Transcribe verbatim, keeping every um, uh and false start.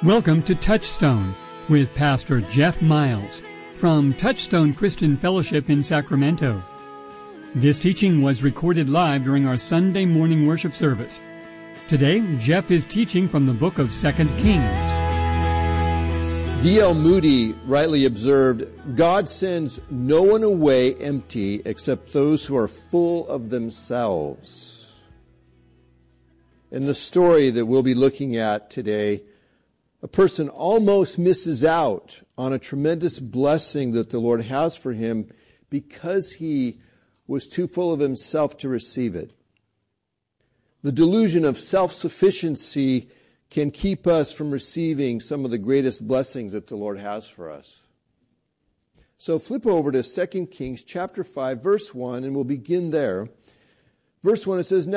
Welcome to Touchstone with Pastor Jeff Miles from Touchstone Christian Fellowship in Sacramento. This teaching was recorded live during our Sunday morning worship service. Today, Jeff is teaching from the book of Second Kings. D L Moody rightly observed, God sends no one away empty except those who are full of themselves. In the story that we'll be looking at today, a person almost misses out on a tremendous blessing that the Lord has for him because he was too full of himself to receive it. The delusion of self-sufficiency can keep us from receiving some of the greatest blessings that the Lord has for us. So flip over to Second Kings chapter five, verse one, and we'll begin there. Verse one, it says,